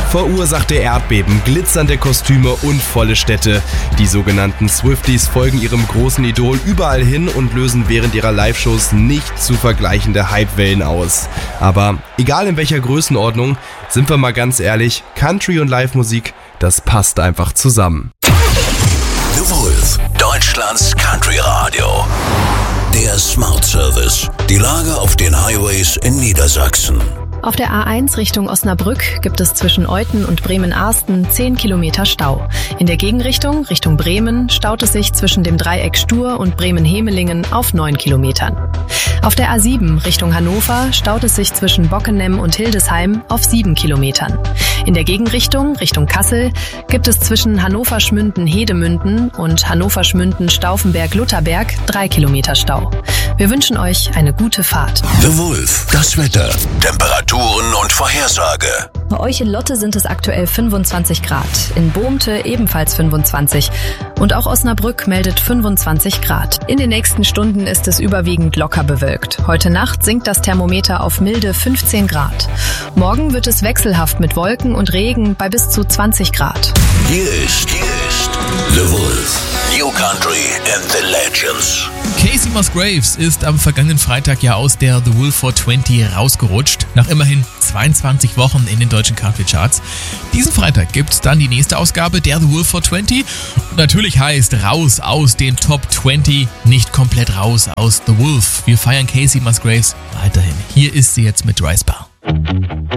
Verursachte Erdbeben, glitzernde Kostüme und volle Städte. Die sogenannten Swifties folgen ihrem großen Idol überall hin und lösen während ihrer Live-Shows nicht zu vergleichende Hypewellen aus. Aber egal in welcher Größenordnung, sind wir mal ganz ehrlich, Country und Live-Musik, das passt einfach zusammen. The Wolf, Deutschlands Country-Radio. Der Smart Service. Die Lage auf den Highways in Niedersachsen. Auf der A1 Richtung Osnabrück gibt es zwischen Euthen und Bremen-Arsten 10 Kilometer Stau. In der Gegenrichtung, Richtung Bremen, staut es sich zwischen dem Dreieck Stur und Bremen-Hemelingen auf 9 Kilometern. Auf der A7 Richtung Hannover staut es sich zwischen Bockenem und Hildesheim auf 7 Kilometern. In der Gegenrichtung, Richtung Kassel, gibt es zwischen Hannover-Schmünden-Hedemünden und Hannover-Schmünden-Stauffenberg-Lutherberg 3 Kilometer Stau. Wir wünschen euch eine gute Fahrt. The Wolf, das Wetter, Temperaturen und Vorhersage. Bei euch in Lotte sind es aktuell 25 Grad, in Bohmte ebenfalls 25 und auch Osnabrück meldet 25 Grad. In den nächsten Stunden ist es überwiegend locker bewölkt. Heute Nacht sinkt das Thermometer auf milde 15 Grad. Morgen wird es wechselhaft mit Wolken und Regen bei bis zu 20 Grad. Hier ist The Wolf, New Country and the Legends. Kacey Musgraves ist am vergangenen Freitag ja aus der The Wolf 420 rausgerutscht, nach immerhin 22 Wochen in den deutschen Country Charts. Diesen Freitag gibt's dann die nächste Ausgabe der The Wolf 420. Und natürlich heißt raus aus den Top 20, nicht komplett raus aus The Wolf. Wir feiern Kacey Musgraves weiterhin. Hier ist sie jetzt mit Dry Spell.